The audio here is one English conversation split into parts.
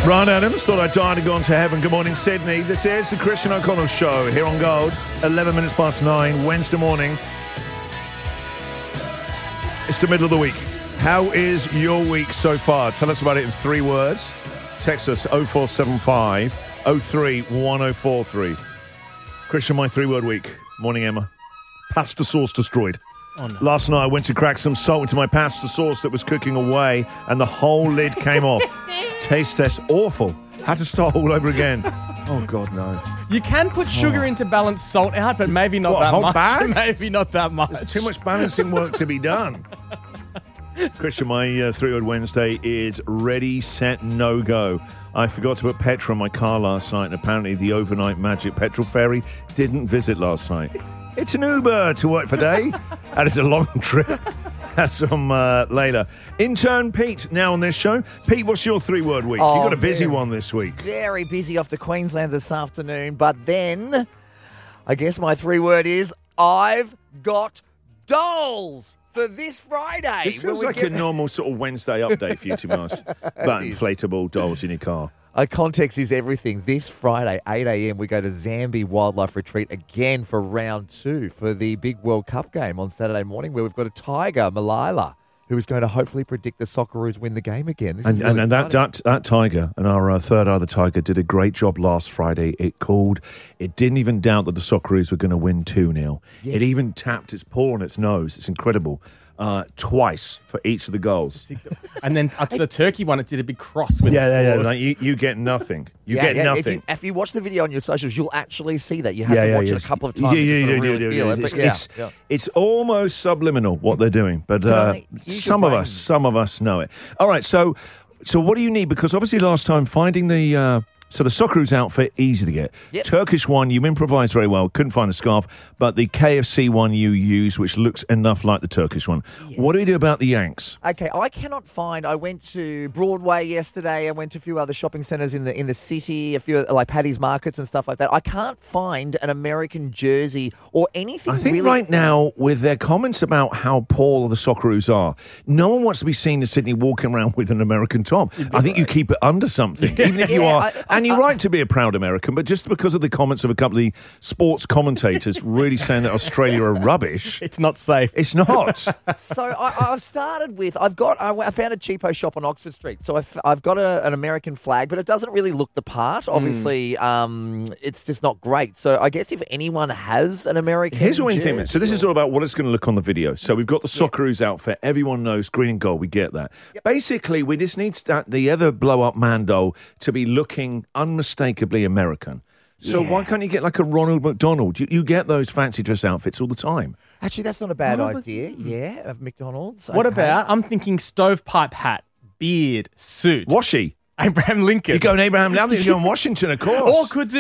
Brian Adams thought I'd died and gone to heaven. Good morning, Sydney. This is the Christian O'Connell Show here on Gold. 11 minutes past 9, Wednesday morning. It's the middle of the week. How is your week so far? Tell us about it in 3 words. Text us 0475 03 1043. Christian, my 3-word week. Morning, Emma. Pasta sauce destroyed. Oh, no. Last night I went to crack some salt into my pasta sauce that was cooking away and the whole lid came off. Taste test awful. Had to start all over again. Oh, God, no. You can put sugar in to balance salt out, but maybe not that whole much. bag? Maybe not that much. There's too much balancing work to be done. Christian, my 3-word Wednesday is ready, set, no go. I forgot to put petrol in my car last night, and apparently the overnight magic petrol ferry didn't visit last night. It's an Uber to work for day, and it's a long trip. That's on later. Intern Pete, now on this show. Pete, what's your 3-word week? Oh, you got a busy very- one this week. Very busy off to Queensland this afternoon. But then, I guess my 3-word is, I've got dolls for this Friday. This feels Will we like get- a normal sort of Wednesday update for you, to be honest. About inflatable dolls in your car. Context is everything. This Friday, 8 a.m, we go to Zambi Wildlife Retreat again for round 2 for the big World Cup game on Saturday morning, where we've got a tiger, Malila, who is going to hopefully predict the Socceroos win the game again. This is really And exciting. that tiger and our third other tiger did a great job last Friday. It didn't even doubt that the Socceroos were going to win 2-0. Yes. It even tapped its paw on its nose. It's incredible. Twice for each of the goals. And then up to the turkey one, it did a big cross with its Yeah. paws. Like you get nothing. You get nothing. If you watch the video on your socials, you'll actually see that. You have to watch it a couple of times to sort of really feel it. But It's almost subliminal what they're doing, but use some your of brains. us know it. All right, so what do you need? Because obviously last time finding the Socceroos outfit, easy to get. Yep. Turkish one, you improvised very well. Couldn't find the scarf, but the KFC one you used, which looks enough like the Turkish one. Yeah. What do we do about the Yanks? Okay, I cannot find. I went to Broadway yesterday. I went to a few other shopping centres in the city, a few like Paddy's Markets and stuff like that. I can't find an American jersey or anything. I think really right now, with their comments about how poor the Socceroos are, no one wants to be seen in Sydney walking around with an American top. I think you keep it under something, even if you are. And you're right to be a proud American, but just because of the comments of a couple of the sports commentators really saying that Australia are rubbish, It's not safe. it's not. So I've started with I found a cheapo shop on Oxford Street. So I've got an American flag, but it doesn't really look the part. Obviously, it's just not great. So I guess if anyone has an American, Here's what we think. jersey So this is all about what it's going to look on the video. So we've got the Socceroos outfit. Everyone knows green and gold. We get that. Basically, we just need the other blow-up Mando to be looking unmistakably American. So why can't you get like a Ronald McDonald? You get those fancy dress outfits all the time. Actually, that's not a bad Oh, but- idea. Yeah, of McDonald's. What Okay. about, I'm thinking stovepipe hat, beard, suit. Washy. Abraham Lincoln. You go in Abraham Lincoln, you go in Washington, of course. Or could do.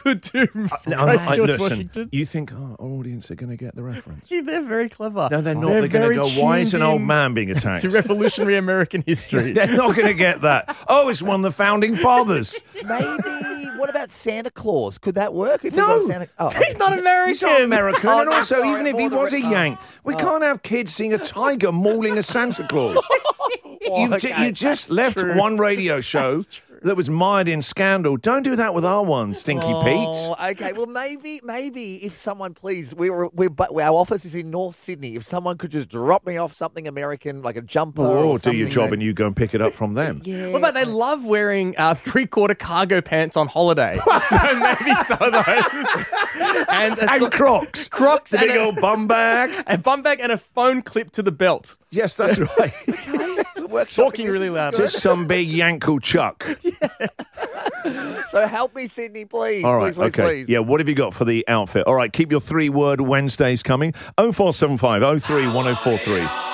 George Listen, Washington. you think our audience are going to get the reference? Yeah, they're very clever. No, they're not. They're going to go, why is an old man being attacked? To revolutionary American history. They're not going to get that. Oh, it's one of the founding fathers. Maybe. What about Santa Claus? Could that work? If No. it was Santa, He's not American. He's not American. Oh, And no, also, sorry, even if he more the was a re- Yank, we can't have kids seeing a tiger mauling a Santa Claus. You just left true. one radio show that was mired in scandal. Don't do that with our one, Stinky Pete. Oh, okay. Well, maybe if someone, please, our office is in North Sydney. If someone could just drop me off something American, like a jumper, Or do your something job that- and you go and pick it up from them. Yeah. What about they love wearing 3/4 cargo pants on holiday? So maybe some of those. And Crocs. Crocs The and big old bum bag. a bum bag and a phone clip to the belt. Yes, that's right. Talking really loud. Just some big Yank called Chuck. So help me, Sydney, please. All right, please, okay. please. Yeah, what have you got for the outfit? All right, keep your 3-word Wednesdays coming. 0475 03 1043.